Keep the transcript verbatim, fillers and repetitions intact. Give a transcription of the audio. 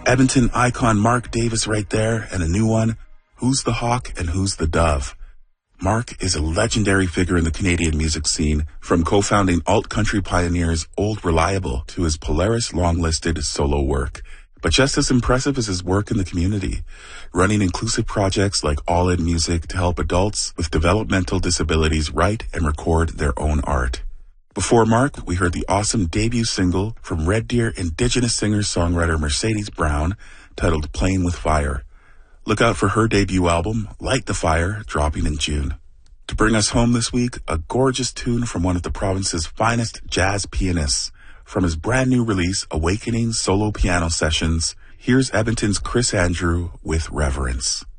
Edmonton icon Mark Davis right there, and a new one, Who's the Hawk and Who's the Dove? Mark is a legendary figure in the Canadian music scene, from co-founding alt-country pioneers Old Reliable to his Polaris long-listed solo work. But just as impressive is his work in the community, running inclusive projects like All In Music to help adults with developmental disabilities write and record their own art. Before Mark, we heard the awesome debut single from Red Deer Indigenous singer-songwriter Mercedes Brown, titled Playing with Fire. Look out for her debut album, Light the Fire, dropping in June. To bring us home this week, a gorgeous tune from one of the province's finest jazz pianists. From his brand new release, Awakening Solo Piano Sessions, here's Edmonton's Chris Andrew with Reverence.